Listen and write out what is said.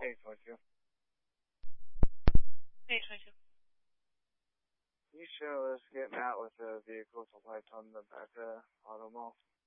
822. 822. You sure let's get out with the vehicle to light on the back of Auto Mall?